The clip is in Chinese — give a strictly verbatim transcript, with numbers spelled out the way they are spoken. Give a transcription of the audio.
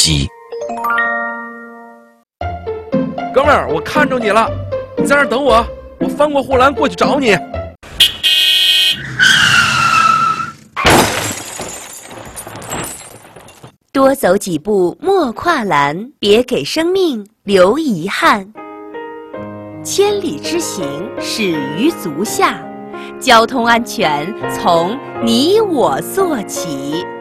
机。 哥们儿，我看着你了，你在那儿等我，我翻过护栏过去找你。 多走几步莫跨栏，别给生命留遗憾。千里之行，始于足下。交通安全从你我做起。